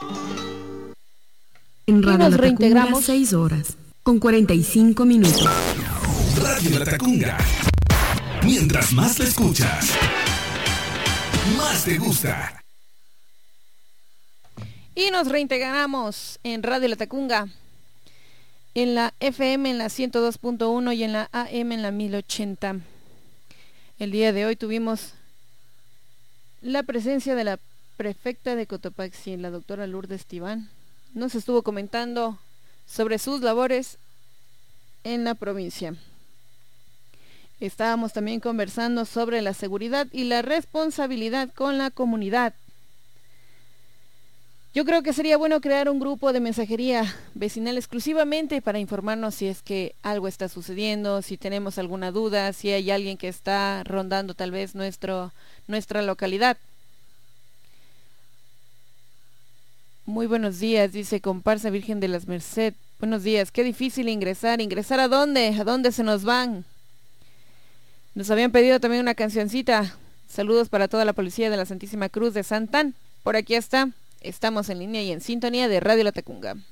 En Radio nos La Tacunga, reintegramos. 6 horas, con 45 minutos. Radio La Tacunga. Mientras más la escuchas, más te gusta. Y nos reintegramos en Radio La Tacunga, en la FM en la 102.1 y en la AM en la 1080. El día de hoy tuvimos la presencia de la prefecta de Cotopaxi, la doctora Lourdes Tibán. Nos estuvo comentando sobre sus labores en la provincia. Estábamos también conversando sobre la seguridad y la responsabilidad con la comunidad. Yo creo que sería bueno crear un grupo de mensajería vecinal exclusivamente para informarnos si es que algo está sucediendo, si tenemos alguna duda, si hay alguien que está rondando tal vez nuestra localidad. Muy buenos días, dice Comparsa Virgen de las Merced. Buenos días, qué difícil ingresar. ¿Ingresar a dónde? ¿A dónde se nos van? Nos habían pedido también una cancioncita. Saludos para toda la policía de la Santísima Cruz de Santán. Por aquí está. Estamos en línea y en sintonía de Radio La Tacunga.